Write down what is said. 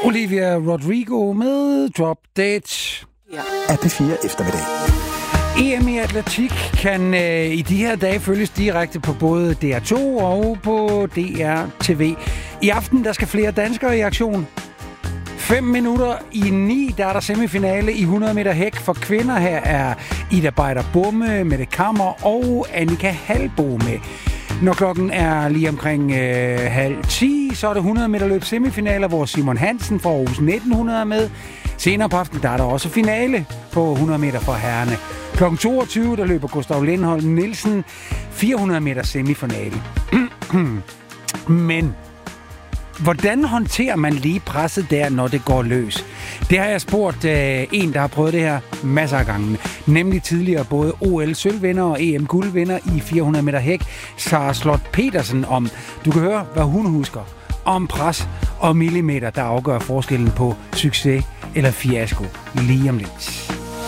Olivia Rodrigo med Drop Dead. Ja. AP4 eftermiddag. EM i atletik kan i de her dage følges direkte på både DR2 og på DR-TV. I aften der skal flere danskere i aktion. 5 minutter i 9, der er der semifinale i 100 meter hæk for kvinder. Her er Ida Beider Bumme, Mette Kammer og Annika Halbo med. Når klokken er lige omkring 9:30, så er det 100 meter løb semifinaler, hvor Simon Hansen fra Aarhus 1900 er med. Senere på aftenen, der er der også finale på 100 meter for herrerne. Klokken 22, der løber Gustav Lindholm Nielsen 400 meter semifinale. Men hvordan håndterer man lige presset der, når det går løs? Det har jeg spurgt en, der har prøvet det her masser af gange. Nemlig tidligere både OL-sølvvinder og EM-guldvinder i 400 meter hæk, Sara Slot Petersen, om. Du kan høre, hvad hun husker om pres og millimeter, der afgør forskellen på succes eller fiasko lige om lidt.